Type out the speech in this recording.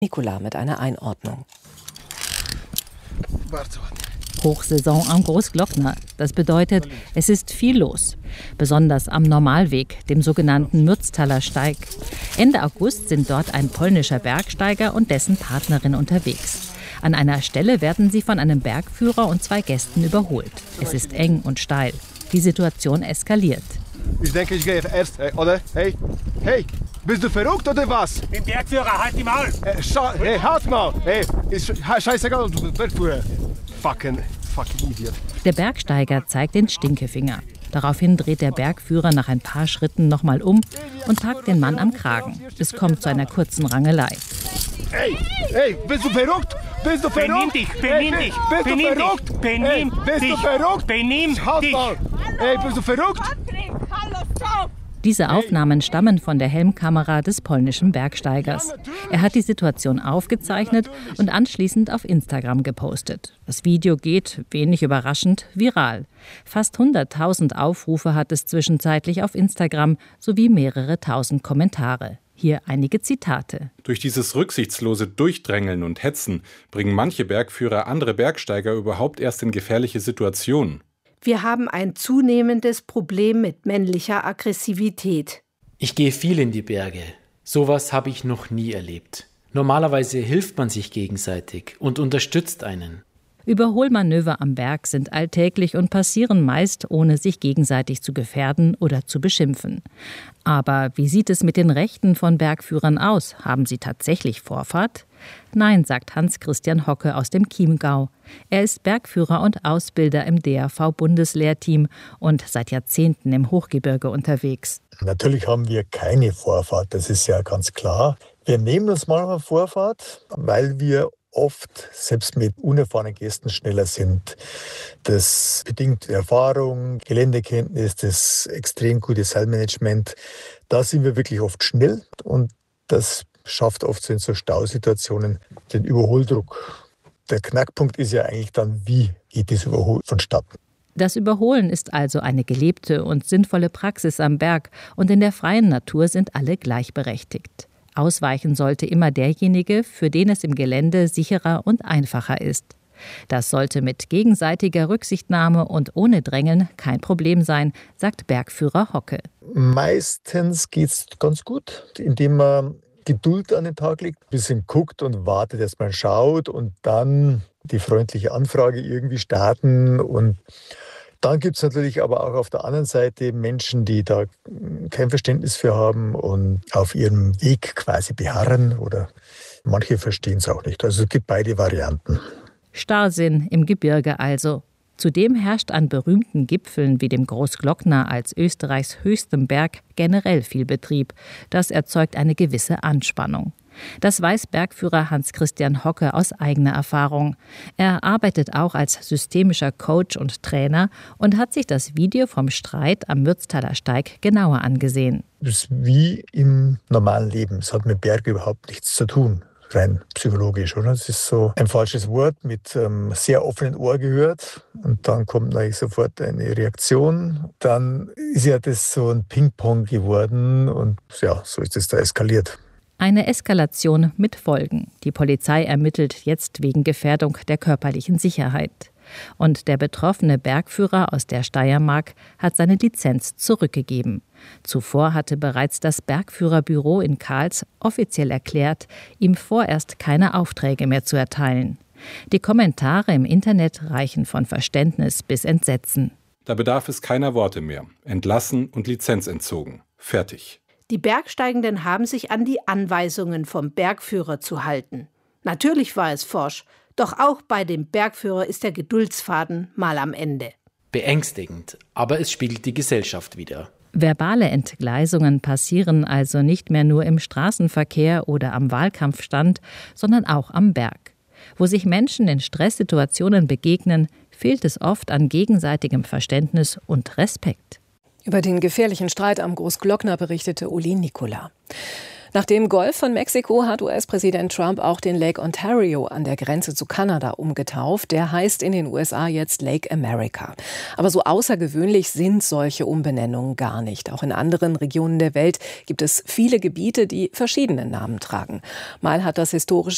Nikola mit einer Einordnung. Hochsaison am Großglockner. Das bedeutet, es ist viel los. Besonders am Normalweg, dem sogenannten Mürztaler Steig. Ende August sind dort ein polnischer Bergsteiger und dessen Partnerin unterwegs. An einer Stelle werden sie von einem Bergführer und 2 Gästen überholt. Es ist eng und steil. Die Situation eskaliert. Ich denke, ich gehe erst, oder? Hey, bist du verrückt oder was? Im Bergführer, halt die Maul! Hey, halt mal! Hey, ist scheißegal, du bist Bergführer. Fucking Idiot. Der Bergsteiger zeigt den Stinkefinger. Daraufhin dreht der Bergführer nach ein paar Schritten nochmal um und packt den Mann am Kragen. Es kommt zu einer kurzen Rangelei. Hey, bist du verrückt? Bist du verrückt? Benimm dich! Bist du verrückt? Benimm bist dich! du verrückt? Benimm Halt dich! mal! Hey, bist du verrückt? Diese Aufnahmen stammen von der Helmkamera des polnischen Bergsteigers. Er hat die Situation aufgezeichnet und anschließend auf Instagram gepostet. Das Video geht, wenig überraschend, viral. Fast 100.000 Aufrufe hat es zwischenzeitlich auf Instagram sowie mehrere tausend Kommentare. Hier einige Zitate. Durch dieses rücksichtslose Durchdrängeln und Hetzen bringen manche Bergführer andere Bergsteiger überhaupt erst in gefährliche Situationen. Wir haben ein zunehmendes Problem mit männlicher Aggressivität. Ich gehe viel in die Berge. Sowas habe ich noch nie erlebt. Normalerweise hilft man sich gegenseitig und unterstützt einen. Überholmanöver am Berg sind alltäglich und passieren meist, ohne sich gegenseitig zu gefährden oder zu beschimpfen. Aber wie sieht es mit den Rechten von Bergführern aus? Haben sie tatsächlich Vorfahrt? Nein, sagt Hans-Christian Hocke aus dem Chiemgau. Er ist Bergführer und Ausbilder im DAV-Bundeslehrteam und seit Jahrzehnten im Hochgebirge unterwegs. Natürlich haben wir keine Vorfahrt, das ist ja ganz klar. Wir nehmen uns manchmal Vorfahrt, weil wir oft selbst mit unerfahrenen Gästen schneller sind. Das bedingt Erfahrung, Geländekenntnis, das extrem gute Seilmanagement. Da sind wir wirklich oft schnell und das schafft oft so in so Stausituationen den Überholdruck. Der Knackpunkt ist ja eigentlich dann, wie geht das Überholen vonstatten. Das Überholen ist also eine gelebte und sinnvolle Praxis am Berg und in der freien Natur sind alle gleichberechtigt. Ausweichen sollte immer derjenige, für den es im Gelände sicherer und einfacher ist. Das sollte mit gegenseitiger Rücksichtnahme und ohne Drängeln kein Problem sein, sagt Bergführer Hocke. Meistens geht es ganz gut, indem man Geduld an den Tag legt, ein bisschen guckt und wartet, dass man schaut und dann die freundliche Anfrage irgendwie starten. Und dann gibt es natürlich aber auch auf der anderen Seite Menschen, die da kein Verständnis für haben und auf ihrem Weg quasi beharren oder manche verstehen es auch nicht. Also es gibt beide Varianten. Starrsinn im Gebirge also. Zudem herrscht an berühmten Gipfeln wie dem Großglockner als Österreichs höchstem Berg generell viel Betrieb. Das erzeugt eine gewisse Anspannung. Das weiß Bergführer Hans-Christian Hocke aus eigener Erfahrung. Er arbeitet auch als systemischer Coach und Trainer und hat sich das Video vom Streit am Mürztaler Steig genauer angesehen. Das ist wie im normalen Leben. Es hat mit Bergen überhaupt nichts zu tun. Rein psychologisch, oder? Es ist so ein falsches Wort mit sehr offenen Ohr gehört und dann kommt natürlich sofort eine Reaktion. Dann ist ja das so ein Ping-Pong geworden und ja, so ist es da eskaliert. Eine Eskalation mit Folgen. Die Polizei ermittelt jetzt wegen Gefährdung der körperlichen Sicherheit. Und der betroffene Bergführer aus der Steiermark hat seine Lizenz zurückgegeben. Zuvor hatte bereits das Bergführerbüro in Kals offiziell erklärt, ihm vorerst keine Aufträge mehr zu erteilen. Die Kommentare im Internet reichen von Verständnis bis Entsetzen. Da bedarf es keiner Worte mehr. Entlassen und Lizenz entzogen. Fertig. Die Bergsteigenden haben sich an die Anweisungen vom Bergführer zu halten. Natürlich war es forsch, doch auch bei dem Bergführer ist der Geduldsfaden mal am Ende. Beängstigend, aber es spiegelt die Gesellschaft wider. Verbale Entgleisungen passieren also nicht mehr nur im Straßenverkehr oder am Wahlkampfstand, sondern auch am Berg. Wo sich Menschen in Stresssituationen begegnen, fehlt es oft an gegenseitigem Verständnis und Respekt. Über den gefährlichen Streit am Großglockner berichtete Uli Nikola. Nach dem Golf von Mexiko hat US-Präsident Trump auch den Lake Ontario an der Grenze zu Kanada umgetauft. Der heißt in den USA jetzt Lake America. Aber so außergewöhnlich sind solche Umbenennungen gar nicht. Auch in anderen Regionen der Welt gibt es viele Gebiete, die verschiedene Namen tragen. Mal hat das historische